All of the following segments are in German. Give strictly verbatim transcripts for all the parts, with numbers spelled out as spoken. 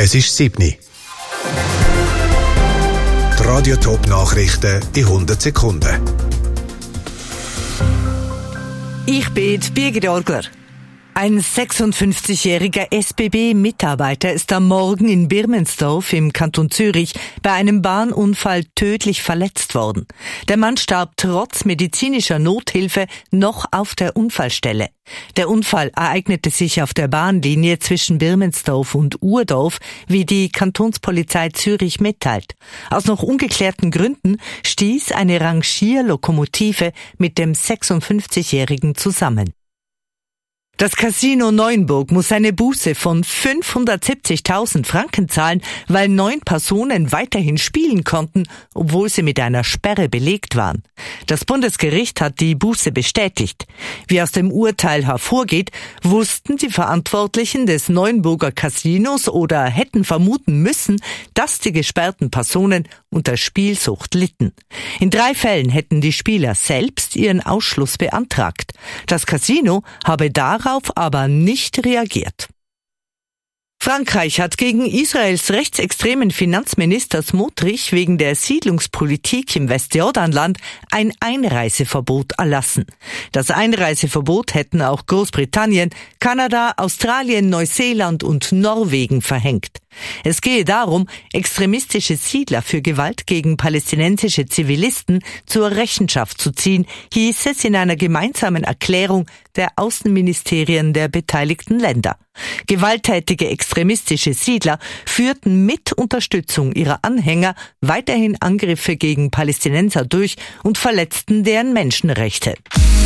Es ist sieben. Die Radio-Top-Nachrichten in hundert Sekunden. Ich bin Birgit Orgler. Ein sechsundfünfzigjähriger S B B-Mitarbeiter ist am Morgen in Birmensdorf im Kanton Zürich bei einem Bahnunfall tödlich verletzt worden. Der Mann starb trotz medizinischer Nothilfe noch auf der Unfallstelle. Der Unfall ereignete sich auf der Bahnlinie zwischen Birmensdorf und Urdorf, wie die Kantonspolizei Zürich mitteilt. Aus noch ungeklärten Gründen stieß eine Rangierlokomotive mit dem sechsundfünfzigjährigen zusammen. Das Casino Neuenburg muss eine Buße von fünfhundertsiebzigtausend Franken zahlen, weil neun Personen weiterhin spielen konnten, obwohl sie mit einer Sperre belegt waren. Das Bundesgericht hat die Buße bestätigt. Wie aus dem Urteil hervorgeht, wussten die Verantwortlichen des Neuenburger Casinos oder hätten vermuten müssen, dass die gesperrten Personen unter Spielsucht litten. In drei Fällen hätten die Spieler selbst ihren Ausschluss beantragt. Das Casino habe darauf aber nicht reagiert. Frankreich hat gegen Israels rechtsextremen Finanzminister Smotrich wegen der Siedlungspolitik im Westjordanland ein Einreiseverbot erlassen. Das Einreiseverbot hätten auch Großbritannien, Kanada, Australien, Neuseeland und Norwegen verhängt. Es gehe darum, extremistische Siedler für Gewalt gegen palästinensische Zivilisten zur Rechenschaft zu ziehen, hieß es in einer gemeinsamen Erklärung der Außenministerien der beteiligten Länder. Gewalttätige extremistische Siedler führten mit Unterstützung ihrer Anhänger weiterhin Angriffe gegen Palästinenser durch und verletzten deren Menschenrechte.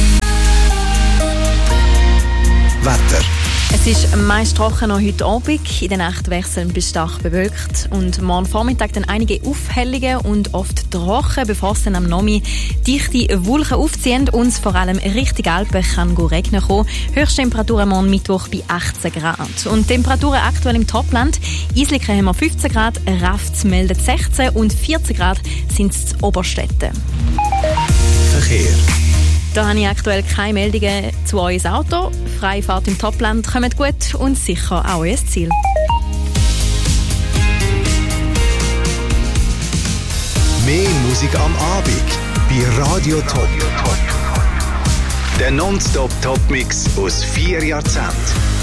Wetter. Es ist meist trockener heute Abend. In der Nacht wechseln bis stark bewölkt. Und morgen Vormittag dann einige Aufhellungen und oft trocken, bevor es dann am Nomi dichte Wolken aufziehen und vor allem Richtung Alpen kann gut regnen kommen. Höchsttemperaturen morgen Mittwoch bei achtzehn Grad. Und Temperaturen aktuell im Topland. Isliken haben wir fünfzehn Grad, Rafts meldet sechzehn und vierzehn Grad sind es in Oberstetten. Verkehr. Da habe ich aktuell keine Meldungen zu euch Auto. Freie Fahrt im Topland, kommt gut und sicher auch euer Ziel. Mehr Musik am Abend bei Radio Top. Der Nonstop-Top-Mix aus vier Jahrzehnten.